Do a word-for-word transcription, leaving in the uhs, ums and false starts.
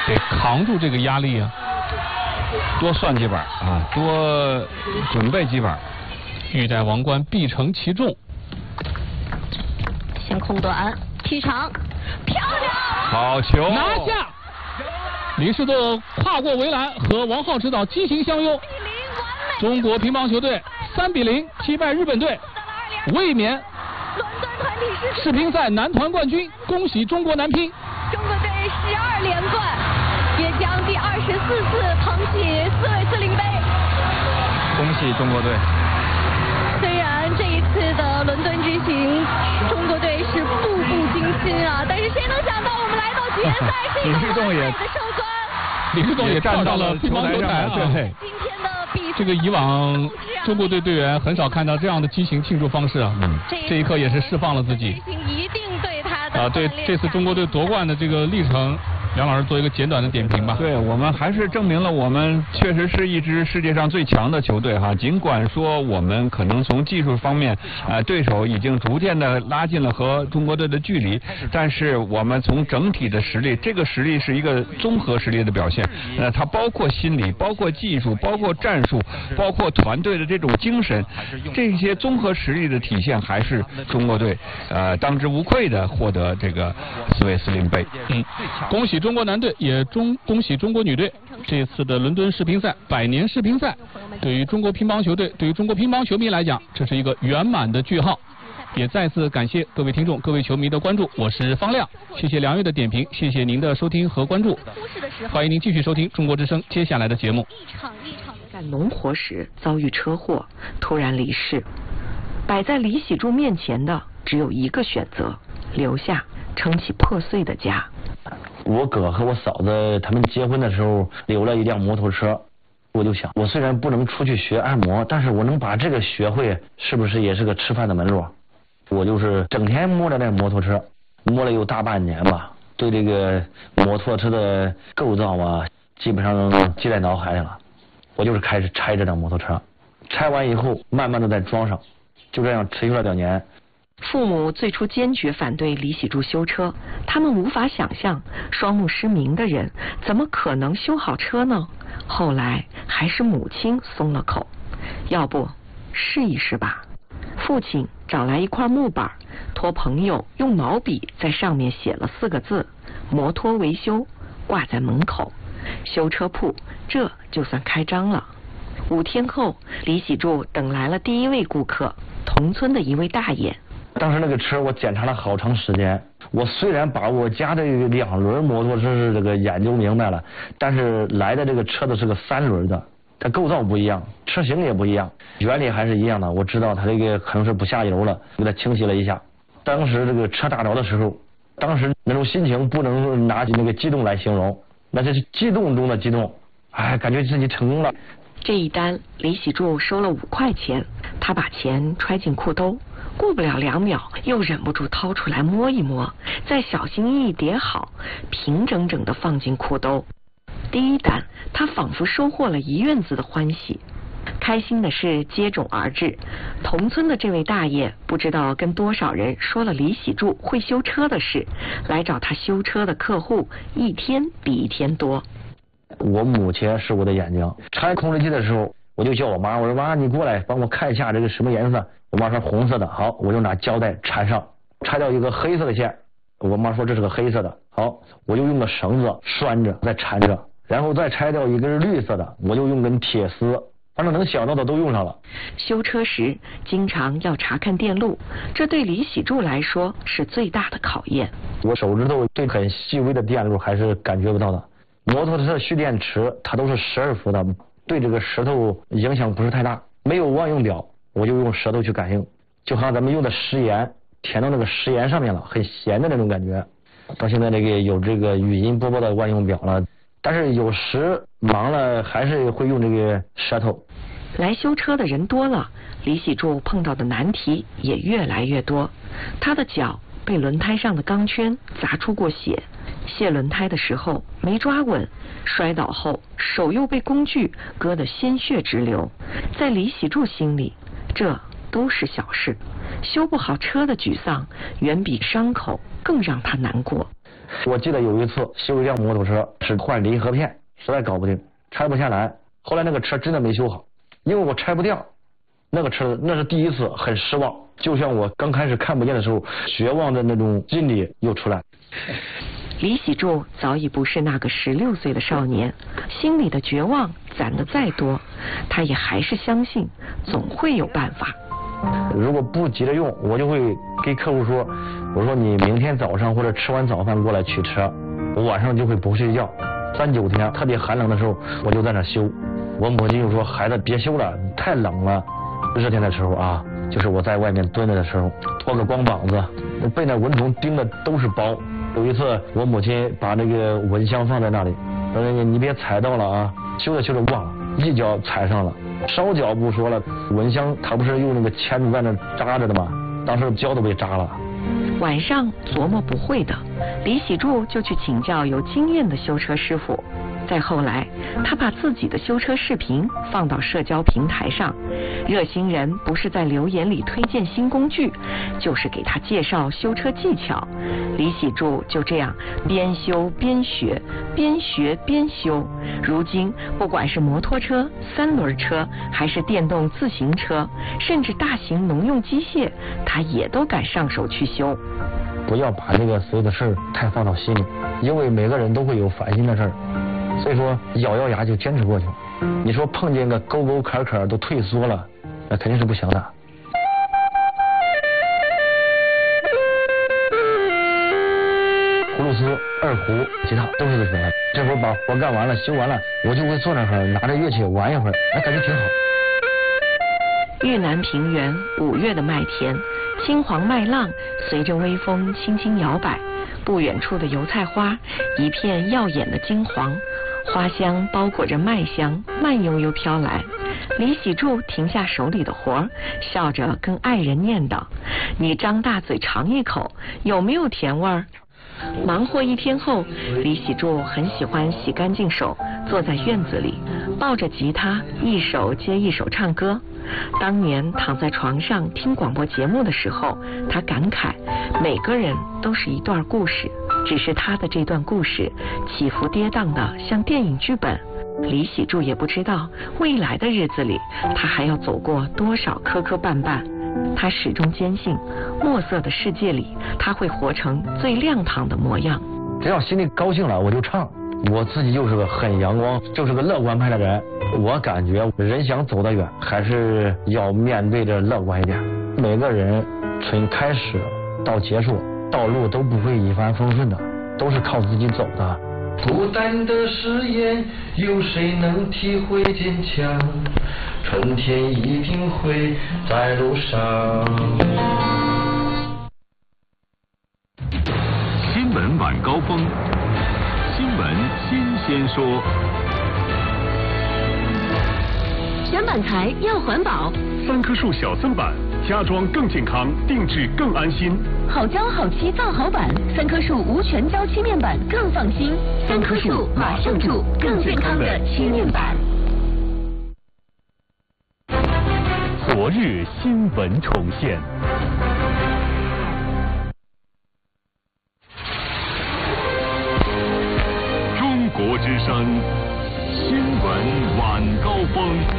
得扛住这个压力啊， 多算几板啊，多准备几板。 欲戴王冠必承其重。 先空短踢长，漂亮！ 好球！ 拿下！林士栋跨过围栏和王浩指导激情相拥，中国乒乓球队三比零击败日本队，卫冕伦敦团体世乒赛男团冠军，恭喜中国男乒！ 中国队十二连冠，也将第二十四次捧起斯韦斯林杯。 恭喜中国队！ 虽然这一次的伦敦之行，中国队是步步惊心啊，但是谁能想到我们来到决赛是一个完美的收官。 林士栋也站到了乒乓球台啊！ 对，今天的比赛这个以往中国队队员很少看到这样的激情庆祝方式啊，嗯，这一刻也是释放了自己。 一定对他的啊，对这次中国队夺冠的这个历程，梁老师做一个简短的点评吧。 对我们还是证明了我们确实是一支世界上最强的球队哈。尽管说我们可能从技术方面，呃，对手已经逐渐的拉近了和中国队的距离，但是我们从整体的实力，这个实力是一个综合实力的表现。呃，它包括心理，包括技术，包括战术，包括团队的这种精神，这些综合实力的体现，还是中国队呃当之无愧的获得这个斯韦斯林杯。 嗯，恭喜中国男队，也中恭喜中国女队。这次的伦敦世乒赛百年世乒赛，对于中国乒乓球队，对于中国乒乓球迷来讲，这是一个圆满的句号。也再次感谢各位听众、各位球迷的关注，我是方亮，谢谢梁月的点评，谢谢您的收听和关注，欢迎您继续收听中国之声接下来的节目。 干农活时遭遇车祸，突然离世，摆在李喜柱面前的只有一个选择：留下撑起破碎的家。 我哥和我嫂子他们结婚的时候留了一辆摩托车，我就想，我虽然不能出去学按摩，但是我能把这个学会，是不是也是个吃饭的门路？我就是整天摸着那摩托车，摸了有大半年吧，对这个摩托车的构造啊，基本上记在脑海里了。我就是开始拆这辆摩托车，拆完以后慢慢的再装上，就这样持续了两年。 父母最初坚决反对李喜柱修车，他们无法想象双目失明的人怎么可能修好车呢？后来还是母亲松了口，要不试一试吧。父亲找来一块木板，托朋友用毛笔在上面写了四个字：摩托维修，挂在门口。修车铺这就算开张了。五天后，李喜柱等来了第一位顾客，同村的一位大爷。 当时那个车我检查了好长时间，我虽然把我家的两轮摩托车是这个研究明白了，但是来的这个车子是个三轮的，它构造不一样，车型也不一样，原理还是一样的。我知道它这个可能是不下油了，给它清洗了一下。当时这个车打着的时候，当时那种心情不能拿起那个激动来形容，那这是激动中的激动，哎，感觉自己成功了。 这一单李喜柱收了五块钱，他把钱揣进裤兜，过不了两秒又忍不住掏出来摸一摸，再小心翼翼叠好，平整整地放进裤兜。第一单他仿佛收获了一院子的欢喜，开心的事接踵而至。同村的这位大爷不知道跟多少人说了李喜柱会修车的事，来找他修车的客户一天比一天多。 我母亲是我的眼睛，拆控制器的时候，我就叫我妈，我说妈，你过来帮我看一下这个什么颜色。我妈说红色的，好，我就拿胶带缠上，拆掉一个黑色的线。我妈说这是个黑色的，好，我就用个绳子拴着，再缠着，然后再拆掉一根绿色的，我就用根铁丝，反正能想到的都用上了。 修车时经常要查看电路，这对李喜柱来说是最大的考验。 我手指头对很细微的电路还是感觉不到的。摩托车蓄电池它都是十二伏的，对这个舌头影响不是太大。没有万用表，我就用舌头去感应，就好像咱们用的食盐填到那个食盐上面了，很咸的那种感觉。到现在这个有这个语音播报的万用表了，但是有时忙了还是会用这个舌头。 来修车的人多了，李喜柱碰到的难题也越来越多。他的脚被轮胎上的钢圈砸出过血，卸轮胎的时候没抓稳，摔倒后手又被工具割得鲜血直流。在李喜柱心里，这都是小事，修不好车的沮丧远比伤口更让他难过。 我记得有一次修一辆摩托车，是换离合片，实在搞不定，拆不下来。后来那个车真的没修好，因为我拆不掉。那个车那是第一次，很失望，就像我刚开始看不见的时候，绝望的那种心理又出来。 李喜柱早已不是那个十六岁的少年，心里的绝望攒得再多，他也还是相信总会有办法。 如果不急着用，我就会给客户说，我说你明天早上或者吃完早饭过来取车，我晚上就会不睡觉，三九天特别寒冷的时候我就在那修。我母亲就说，孩子别修了，太冷了。热天的时候啊，就是我在外面蹲着的时候，脱个光膀子，被那蚊虫叮的都是包。有一次我母亲把那个蚊香放在那里，说你你别踩到了啊，修着修着忘了，一脚踩上了，烧脚不说了，蚊香它不是用那个钳子在那扎着的吗？当时脚都被扎了。 晚上琢磨不会的，李喜柱就去请教有经验的修车师傅。再后来，他把自己的修车视频放到社交平台上，热心人不是在留言里推荐新工具，就是给他介绍修车技巧。李喜柱就这样边修边学，边学边修。如今，不管是摩托车、三轮车，还是电动自行车，甚至大型农用机械，他也都敢上手去修。 不要把这个所有的事儿太放到心里，因为每个人都会有烦心的事儿。所以说咬咬牙就坚持过去。你说碰见个沟沟坎坎都退缩了，那肯定是不行的。葫芦丝、二胡、吉他都是个喜欢。这会儿把活干完了、修完了，我就会坐那儿拿着乐器玩一会儿，哎，感觉挺好。 豫南平原五月的麦田，青黄麦浪随着微风轻轻摇摆，不远处的油菜花一片耀眼的金黄，花香包裹着麦香，慢悠悠飘来。李喜柱停下手里的活，笑着跟爱人念叨：“你张大嘴尝一口，有没有甜味儿？”忙活一天后，李喜柱很喜欢洗干净手，坐在院子里，抱着吉他，一首接一首唱歌。当年躺在床上听广播节目的时候，他感慨，每个人都是一段故事，只是他的这段故事起伏跌宕的像电影剧本。李喜柱也不知道未来的日子里他还要走过多少磕磕绊绊，他始终坚信墨色的世界里他会活成最亮堂的模样。 只要心里高兴了我就唱，我自己就是个很阳光，就是个乐观派的人。我感觉人想走得远，还是要面对着乐观一点。每个人从开始到结束，道路都不会一帆风顺的，都是靠自己走的。 孤单的誓言，有谁能体会坚强？春天一定会在路上。 新闻晚高峰，新闻新鲜说。 选板材要环保， 三棵树小森板，家装更健康，定制更安心。 好胶好漆造好板，三棵树无全胶漆面板更放心。三棵树马上住更健康的漆面板。 昨日新闻重现。中国之声新闻晚高峰。